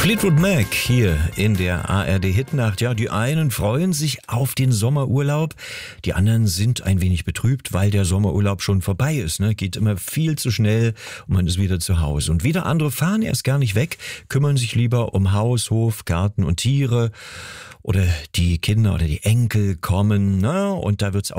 Fleetwood Mac hier in der ARD Hitnacht. Ja, die einen freuen sich auf den Sommerurlaub, die anderen sind ein wenig betrübt, weil der Sommerurlaub schon vorbei ist. Ne? Geht immer viel zu schnell und man ist wieder zu Hause. Und wieder andere fahren erst gar nicht weg, kümmern sich lieber um Haus, Hof, Garten und Tiere. Oder die Kinder oder die Enkel kommen, ne? Und da wird's auch